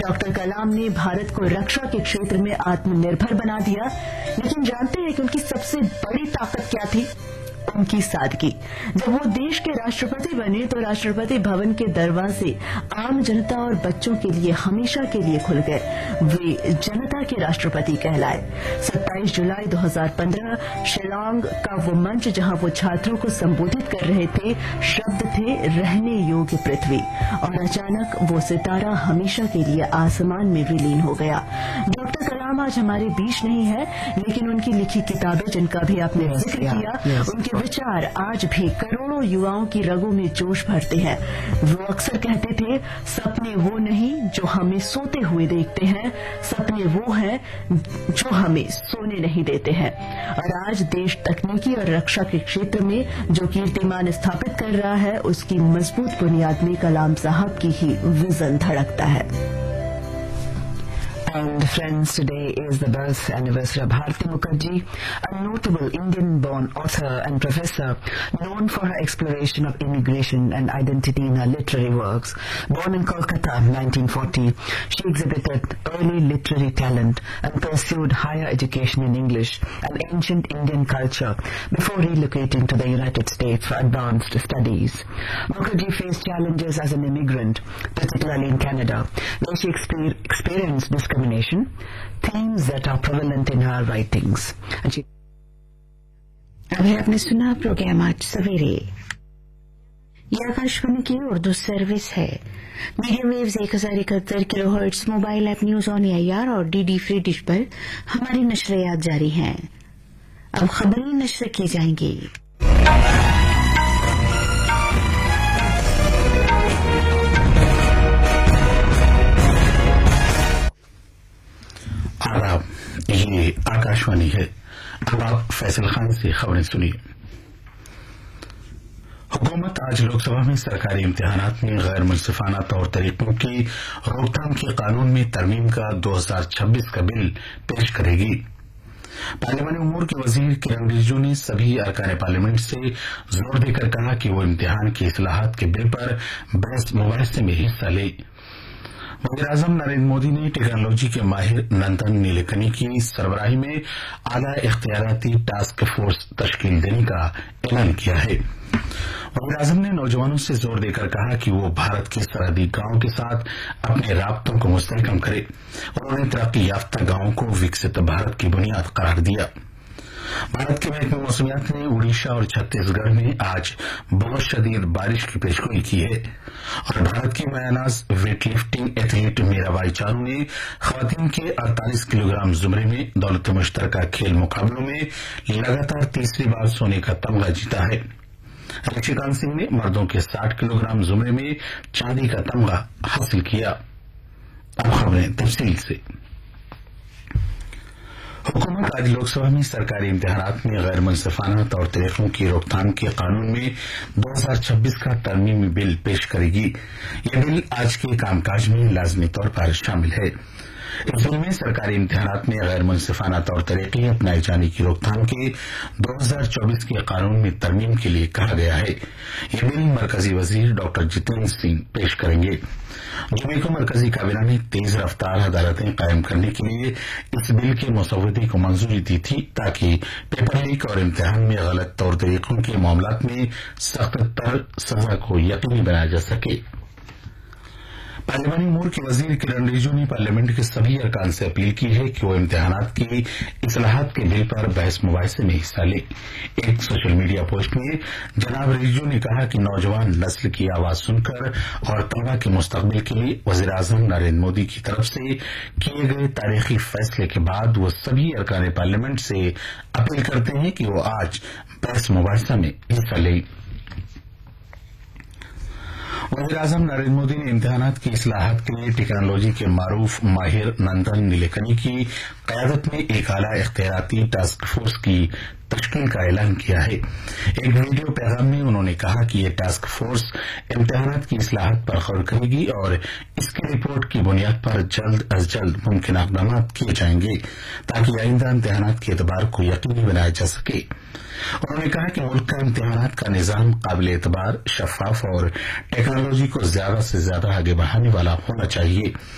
Doctor कलाम ने भारत को रक्षा के क्षेत्र में आत्मनिर्भर बना दिया, लेकिन जानते हैं कि उनकी सबसे बड़ी ताकत क्या थी? उनकी सादगी। जब वो देश के राष्ट्रपति बने तो राष्ट्रपति भवन के दरवाजे आम जनता और बच्चों के लिए हमेशा के लिए खुल गए। वे जनता के राष्ट्रपति कहलाए। 27 जुलाई 2015 शिलांग का वो मंच जहां वो छात्रों को संबोधित कर रहे थे, शब्द थे रहने योग्य पृथ्वी, और अचानक वो सितारा हमेशा के लिए आसमान में विलीन हो गया। डॉक्टर कलाम आज हमारे बीच नहीं है, लेकिन उनकी लिखी किताबें, जिनका भी आपने जिक्र किया, उनके विचार आज भी करोड़ों युवाओं की रगों में जोश भरते हैं। वो अक्सर कहते थे, सपने वो नहीं जो हमें सोते हुए देखते हैं, सपने वो हैं जो हमें सोने नहीं देते हैं। और आज देश तकनीकी और रक्षा के क्षेत्र में जो कीर्तिमान स्थापित कर रहा है, उसकी मजबूत बुनियाद में कलाम साहब की ही विजन धड़कता है। And friends, today is the birth anniversary of Bharati Mukherjee, a notable Indian-born author and professor known for her exploration of immigration and identity in her literary works. Born in Kolkata in 1940, she exhibited early literary talent and pursued higher education in English and ancient Indian culture before relocating to the United States for advanced studies. Mukherjee faced challenges as an immigrant, particularly in Canada, where she experienced discrimination, themes that are prevalent in her writings. अभी आपने सुना programme आज सवेरे। यह आकाशवाणी की Urdu service है। Medium waves 1071 kilohertz, mobile app news on AIR और DD free dish पर हमारी नशरियात जारी हैं। अब खबरें नशर की जाएंगी। आदाब, ये आकाशवाणी है। अब आप फैसल खान से खबरें सुनिए। हुकूमत आज लोकसभा में सरकारी इम्तिहानात में गैर मुंसिफाना तौर तरीकों की रोकथाम के कानून में तरमीम का 2026 का बिल पेश करेगी। पार्लिमानी उमूर के वजीर किरण रिजिजू ने सभी अरकान पार्लियामेंट से जोर देकर कहा कि वो इम्तिहान की इस्लाहात के बिल पर बहस मुबाहिसे में हिस्सा ले। वज़ीर-ए-आज़म नरेंद्र मोदी ने टेक्नोलॉजी के माहिर नंदन नीलेकनी की सरबराही में आला इख्तियाराती टास्क फोर्स तश्कील देने का ऐलान किया है। वज़ीर-ए-आज़म ने नौजवानों से जोर देकर कहा कि वो भारत के सरहदी गांवों के साथ अपने राब्तों को मुस्तहकम करे। उन्होंने तरक्की याफ्ता गांवों को विकसित भारत की बुनियाद करार दिया। भारत के महकमे मौसमियात ने उड़ीसा और छत्तीसगढ़ में आज बहुत शदीद बारिश की पेशगोई की है और भारत की मायानाज weight lifting athlete Mirabai Chanu ने खवातीन के 48 किलोग्राम जुमरे में दौलत मुश्तरका खेल मुकाबलों में लगातार तीसरी बार सोने का तमगा जीता है। ऋषिकांत सिंह ने मर्दों के 60 किलोग्राम जुमरे में चांदी का तमगा हासिल किया। अब खबरें तफसील से। हुकूमत आज लोकसभा में सरकारी इम्तिहानात में गैर मुंसिफाना तौर तरीकों की रोकथाम के कानून में 2026 का तरमीमी बिल पेश करेगी। यह बिल आज के कामकाज में लाजमी तौर पर शामिल है। इस बिल में सरकारी इम्तिहानात में गैर मुंसिफाना तौर तरीके अपनाए जाने की रोकथाम के 2024 के कानून में तरमीम के लिए कहा गया है। यह बिल मरकजी वजीर डॉक्टर जितेंद्र सिंह पेश करेंगे। जुमे को मरकजी काबीना ने तेज रफ्तार अदालतें कायम करने के लिए इस बिल के मसौदे को मंजूरी दी थी ताकि पेपर लीक और इम्तिहान में गलत तौर तरीकों के मामलात में सख्त तर सजा को यकीनी बनाया जा सके। पार्लिमानी उमूर के वजीर किरण रिजिजू ने पार्लियामेंट के सभी अरकान से अपील की है कि वो इम्तिहानात की इस्लाहात के बिल पर बहस मुबाहिसे में हिस्सा ले। एक सोशल मीडिया पोस्ट में जनाब रिजिजू ने कहा कि नौजवान नस्ल की आवाज सुनकर और तलबा के मुस्तकबिल के लिए वज़ीर-ए-आज़म नरेंद्र मोदी की तरफ से किए गए तारीखी फैसले के बाद वो सभी अरकान पार्लियामेंट से अपील करते हैं कि वो आज बहस मुबाहिसा में हिस्सा लें। वज़ीर-ए-आज़म नरेंद्र मोदी ने इम्तिहानात की इस्लाहात के लिए टेक्नोलॉजी के मारूफ माहिर नंदन नीलेकनी की क़यादत में एक आला इख्तियाराती टास्क फोर्स की तश्कील का ऐलान किया है। एक वीडियो पैगाम में उन्होंने कहा कि यह टास्क फोर्स इम्तिहानात की इस्लाहात पर गौर करेगी और इसकी रिपोर्ट की बुनियाद पर जल्द अज जल्द मुमकिन इक़दाम किए जाएंगे ताकि आइंदा इम्तिहानात के एतबार को यकीनी बनाया जा सके। उन्होंने कहा कि मुल्क का इम्तिहानात का निज़ाम काबिल एतबार, शफाफ और टेक्नोलॉजी को ज्यादा से ज्यादा आगे बढ़ाने वाला होना चाहिए।